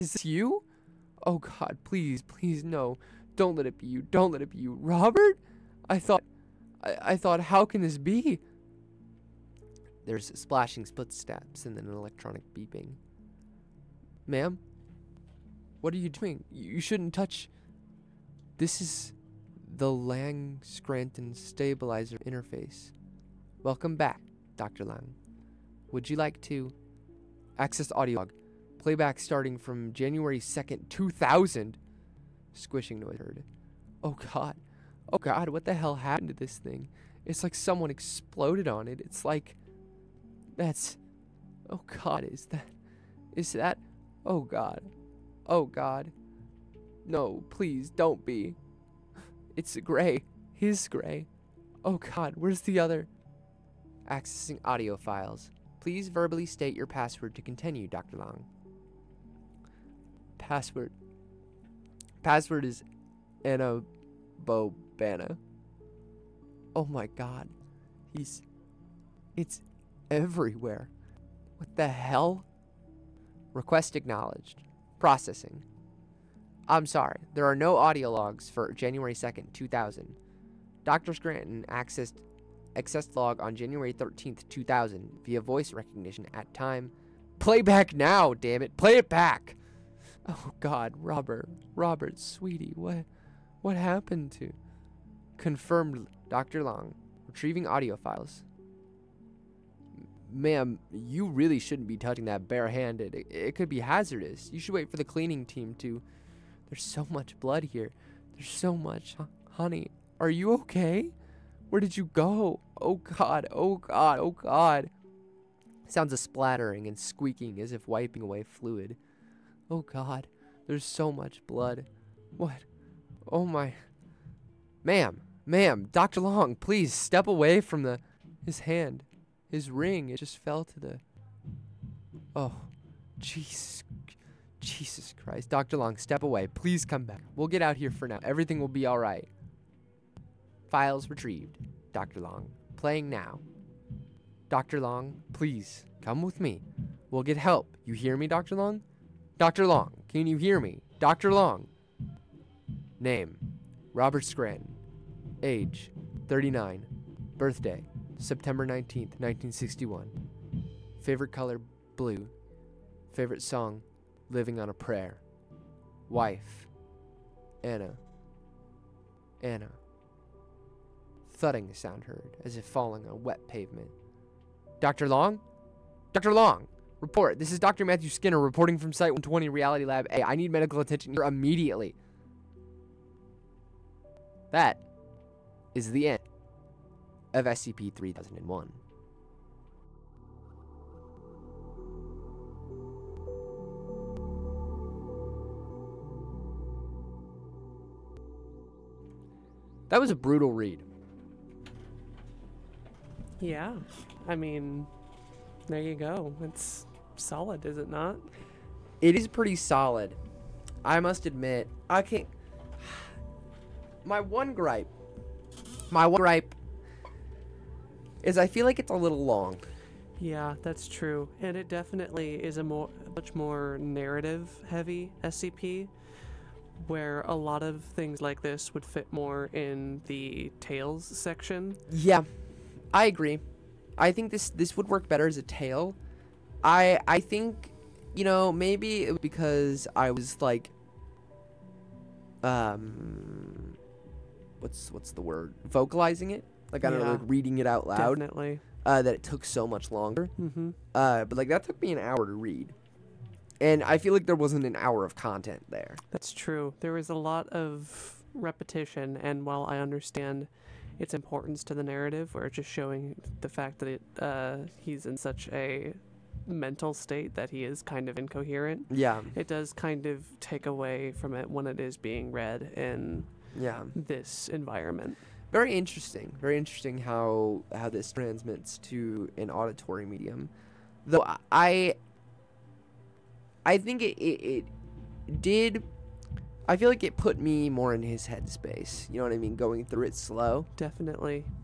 Is this you? Oh God, please, please, no. Don't let it be you. Don't let it be you. Robert? I thought, how can this be? There's splashing footsteps and then an electronic beeping. Ma'am? What are you doing? You shouldn't touch. This is the Lang Scranton Stabilizer Interface. Welcome back, Dr. Lang. Would you like to access audio log? Playback starting from January 2nd, 2000. Squishing noise heard. Oh God. Oh God, what the hell happened to this thing? It's like someone exploded on it. It's like... That's... Oh God, is that... Oh God. Oh God. No, please, don't be. It's gray. His gray. Oh God, where's the other? Accessing audio files. Please verbally state your password to continue, Dr. Long. Password. Password is Anna Bobana. Oh my God. It's everywhere. What the hell? Request acknowledged. Processing. I'm sorry, there are no audio logs for January 2nd, 2000. Dr. Scranton accessed log on January 13th, 2000 via voice recognition at time. Playback now, damn it. Play it back. Oh God, Robert, sweetie, what happened to? Confirmed, Dr. Long. Retrieving audio files. Ma'am, you really shouldn't be touching that barehanded. It could be hazardous. You should wait for the cleaning team to... There's so much blood here. There's so much. Honey, are you okay? Where did you go? Oh God, oh God, oh God. Sounds of splattering and squeaking as if wiping away fluid. Oh God, there's so much blood. What? Oh my... Ma'am, Dr. Long, please step away from his hand. His ring, it just fell to the... Oh, Jesus Christ. Dr. Long, step away. Please come back. We'll get out here for now. Everything will be alright. Files retrieved. Dr. Long, playing now. Dr. Long, please, come with me. We'll get help. You hear me, Dr. Long? Dr. Long, can you hear me? Dr. Long. Name, Robert Scranton. Age, 39. Birthday, September 19th, 1961. Favorite color, blue. Favorite song, Living on a Prayer. Wife, Anna. Thudding sound heard, as if falling on wet pavement. Dr. Long? Dr. Long! Report. This is Dr. Matthew Skinner reporting from Site 120 Reality Lab A. I need medical attention here immediately. That is the end of SCP-3001. That was a brutal read. Yeah. I mean, there you go. It's solid, is it not? It is pretty solid. I must admit, I can't... My one gripe is I feel like it's a little long. Yeah, that's true. And it definitely is a much more narrative-heavy SCP, where a lot of things like this would fit more in the Tales section. Yeah, I agree. I think this would work better as a tale. I think, you know, maybe it was because I was like, what's the word? Vocalizing it? Like, I don't know, like reading it out loud. Definitely. That it took so much longer. Mm-hmm. But like that took me an hour to read. And I feel like there wasn't an hour of content there. That's true. There was a lot of repetition, and while I understand its importance to the narrative, or just showing the fact that he's in such a mental state that he is kind of incoherent, Yeah. it does kind of take away from it when it is being read in this environment. Very interesting. Very interesting how this transmits to an auditory medium. Though I think it did. I feel like it put me more in his headspace. You know what I mean? Going through it slow. Definitely.